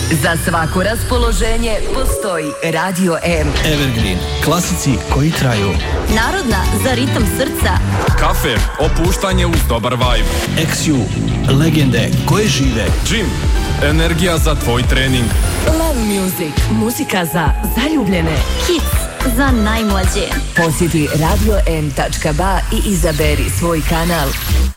Za svako raspoloženje postoji Radio M. Evergreen, klasici koji traju. Narodna za ritam srca. Kafe, opuštanje uz dobar vibe. XU, legende koje žive. Gym, energija za tvoj trening. Love Music, muzika za zaljubljene. Hits za najmlađe. Posjeti radioM.ba i izaberi svoj kanal.